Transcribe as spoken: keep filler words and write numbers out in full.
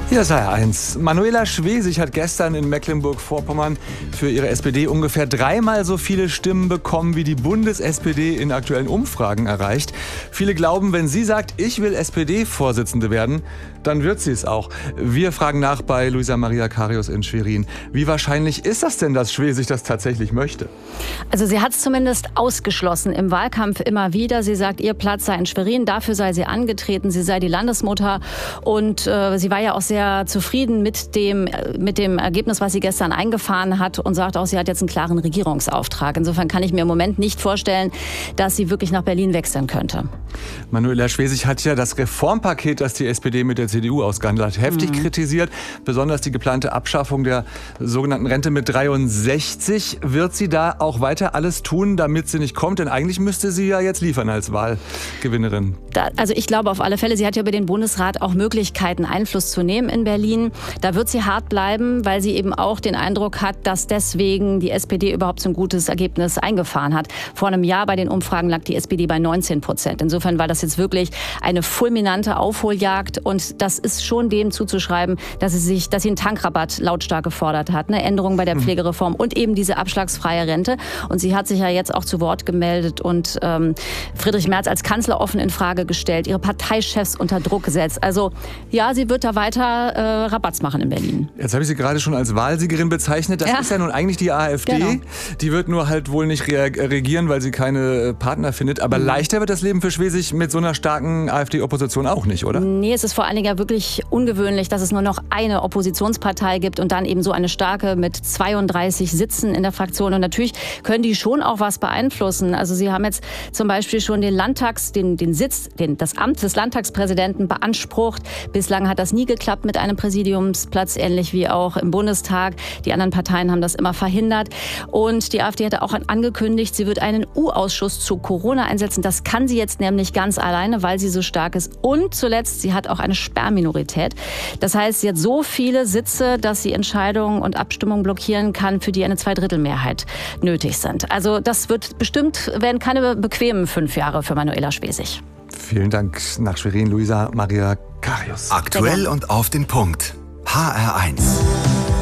Hier ist H R eins. Manuela Schwesig hat gestern in Mecklenburg-Vorpommern für ihre S P D ungefähr dreimal so viele Stimmen bekommen, wie die Bundes-S P D in aktuellen Umfragen erreicht. Viele glauben, wenn sie sagt, ich will S P D-Vorsitzende werden, dann wird sie es auch. Wir fragen nach bei Luisa Maria Karius in Schwerin. Wie wahrscheinlich ist das denn, dass Schwesig das tatsächlich möchte? Also sie hat es zumindest ausgeschlossen im Wahlkampf immer wieder. Sie sagt, ihr Platz sei in Schwerin, dafür sei sie angetreten, sie sei die Landesmutter. Und äh, sie war ja auch sehr zufrieden mit dem, mit dem Ergebnis, was sie gestern eingefahren hat und sagt auch, sie hat jetzt einen klaren Regierungsauftrag. Insofern kann ich mir im Moment nicht vorstellen, dass sie wirklich nach Berlin wechseln könnte. Manuela Schwesig hat ja das Reformpaket, das die S P D mit der C D U ausgehandelt hat, heftig mhm. kritisiert. Besonders die geplante Abschaffung der sogenannten Rente mit dreiundsechzig. Wird sie da auch weiter alles tun, damit sie nicht kommt? Denn eigentlich müsste sie ja jetzt liefern als Wahlgewinnerin. Da, also ich glaube auf alle Fälle, sie hat ja über den Bundesrat auch Möglichkeiten, Einfluss zu nehmen in Berlin. Da wird sie hart bleiben, weil sie eben auch den Eindruck hat, dass deswegen die S P D überhaupt so ein gutes Ergebnis eingefahren hat. Vor einem Jahr bei den Umfragen lag die S P D bei neunzehn Prozent. Insofern war das jetzt wirklich eine fulminante Aufholjagd und das ist schon dem zuzuschreiben, dass sie sich, dass sie einen Tankrabatt lautstark gefordert hat, eine Änderung bei der Pflegereform und eben diese abschlagsfreie Rente. Und sie hat sich ja jetzt auch zu Wort gemeldet und ähm, Friedrich Merz als Kanzler offen in Frage gestellt, ihre Parteichefs unter Druck gesetzt. Also ja, sie wird da weiter äh, Rabatz machen in Berlin. Jetzt habe ich sie gerade schon als Wahlsiegerin bezeichnet. Das ja. ist ja nun eigentlich die AfD. Genau. Die wird nur halt wohl nicht regieren, weil sie keine Partner findet. Aber mhm. leichter wird das Leben für Schwesig mit so einer starken AfD-Opposition auch nicht, oder? Nee, es ist vor allen Dingen ja wirklich ungewöhnlich, dass es nur noch eine Oppositionspartei gibt und dann eben so eine starke mit zweiunddreißig Sitzen in der Fraktion. Und natürlich können die schon auch was beeinflussen. Also sie haben jetzt zum Beispiel schon den Landtags, den, den Sitz, den, das Amt des Landtagspräsidenten beansprucht. Bislang hat das nie geklappt mit einem Präsidiumsplatz, ähnlich wie auch im Bundestag. Die anderen Parteien haben das immer verhindert. Und die AfD hatte auch angekündigt, sie wird einen U-Ausschuss zu Corona einsetzen. Das kann sie jetzt nämlich ganz alleine, weil sie so stark ist. Und zuletzt, sie hat auch eine Sperrminorität. Das heißt, sie hat so viele Sitze, dass sie Entscheidungen und Abstimmungen blockieren kann, für die eine Zweidrittelmehrheit nötig sind. Also das wird bestimmt, werden keine bequemen fünf Jahre für Manuela Schwesig. Vielen Dank nach Schwerin, Luisa Maria Karius. Aktuell und auf den Punkt. H R eins.